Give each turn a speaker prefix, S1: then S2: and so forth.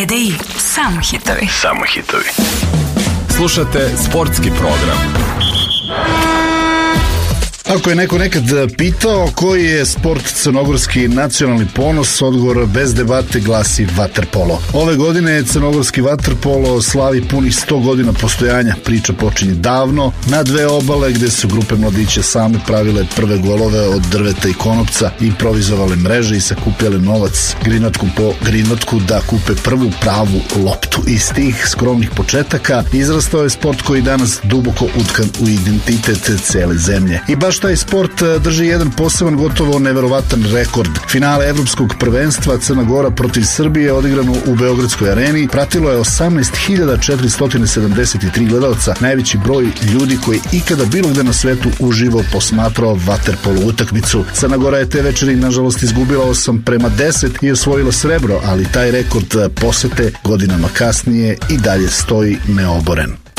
S1: TDI, samo hitovi.
S2: Samo hitovi. Slušate sportski program.
S3: Ako je neko nekad pitao koji je sport crnogorski nacionalni ponos, odgovor bez debate glasi vaterpolo. Ove godine crnogorski vaterpolo slavi punih 100 godina postojanja. Priča počinje davno, na dve obale gde su grupe mladića same pravile prve golove od drveta i konopca, improvizovale mreže i sakupljale novac grinotku po grinotku da kupe prvu pravu loptu. Iz tih skromnih početaka izrastao je sport koji danas duboko utkan u identitet cele zemlje. I baš taj sport drži jedan poseban, gotovo neverovatan rekord. Finale evropskog prvenstva Crna Gora protiv Srbije odigrano u Beogradskoj areni pratilo je 18.473 gledalca, najveći broj ljudi koji ikada bilo gde na svetu uživo posmatrao vaterpolo utakmicu. Crna Gora je te večeri nažalost izgubila 8:10 i osvojila srebro, ali taj rekord posete godinama kasnije i dalje stoji neoboren.